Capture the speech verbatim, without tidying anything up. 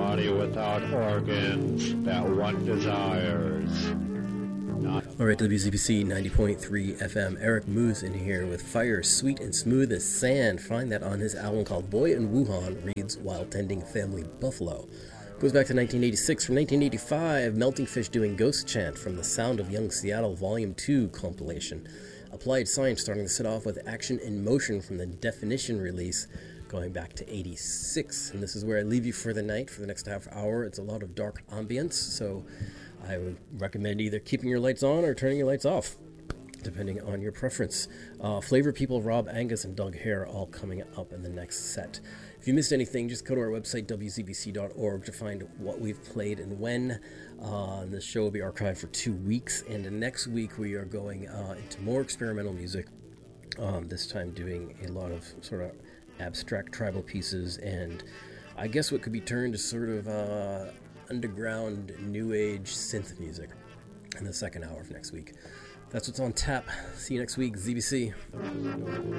body without organs that one desires. Not All right, W Z B C ninety point three F M. Eric Moose in here with Fire, Sweet and Smooth as Sand. Find that on his album called Boy in Wuhan Reads While Tending Family Buffalo. Goes back to nineteen eighty-six. From nineteen eighty-five, Melting Fish doing Ghost Chant from the Sound of Young Seattle Volume two compilation. Applied Science starting to set off with Action in Motion from the Definition release going back to eighty-six. And this is where I leave you for the night, for the next half hour. It's a lot of dark ambience, so I would recommend either keeping your lights on or turning your lights off, depending on your preference. Uh, Flavor People, Rob Angus, and Doug Hare all coming up in the next set. If you missed anything, just go to our website, w z b c dot org, to find what we've played and when. Uh, and the show will be archived for two weeks. And next week, we are going uh, into more experimental music, um, this time doing a lot of sort of abstract tribal pieces, and I guess what could be termed as sort of uh, underground new age synth music in the second hour of next week. That's what's on tap. See you next week, Z B C.